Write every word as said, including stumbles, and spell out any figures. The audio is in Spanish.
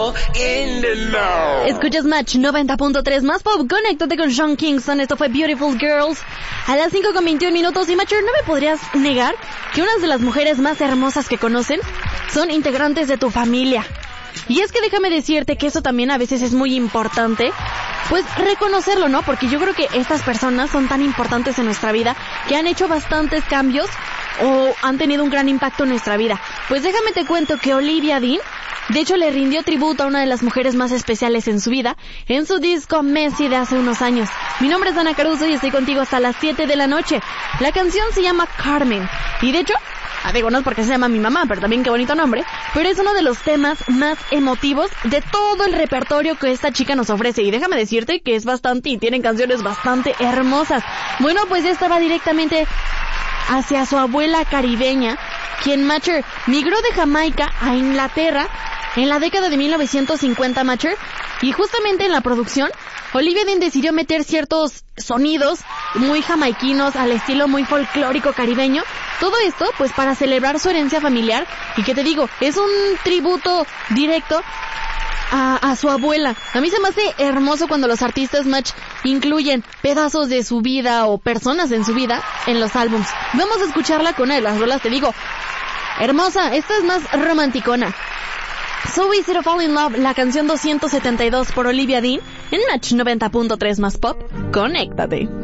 Escuchas Match noventa punto tres más pop. Conéctate con Sean Kingston. Esto fue Beautiful Girls a las cinco con veintiún minutos. Y Matcher, ¿no me podrías negar que unas de las mujeres más hermosas que conocen son integrantes de tu familia? Y es que déjame decirte que eso también a veces es muy importante, pues reconocerlo, ¿no? Porque yo creo que estas personas son tan importantes en nuestra vida que han hecho bastantes cambios o han tenido un gran impacto en nuestra vida. Pues déjame te cuento que Olivia Dean, de hecho, le rindió tributo a una de las mujeres más especiales en su vida en su disco Messi de hace unos años. Mi nombre es Ana Caruso y estoy contigo hasta las siete de la noche. La canción se llama Carmen y de hecho, ah, digo, no es porque se llama mi mamá, pero también qué bonito nombre, pero es uno de los temas más emotivos de todo el repertorio que esta chica nos ofrece. Y déjame decirte que es bastante y tienen canciones bastante hermosas. Bueno, pues esta va directamente hacia su abuela caribeña, quien, Matcher, migró de Jamaica a Inglaterra en la década de mil novecientos cincuenta, Matcher, y justamente en la producción, Olivia Dean decidió meter ciertos sonidos muy jamaiquinos al estilo muy folclórico caribeño. Todo esto, pues, para celebrar su herencia familiar, y que te digo, es un tributo directo a, a su abuela. A mí se me hace hermoso cuando los artistas, Match, incluyen pedazos de su vida o personas en su vida en los álbums. Vamos a escucharla con él, las rolas, te digo, hermosa, esta es más romanticona. So Easy to Fall in Love, la canción doscientos setenta y dos por Olivia Dean, en Match noventa punto tres más pop. Conéctate.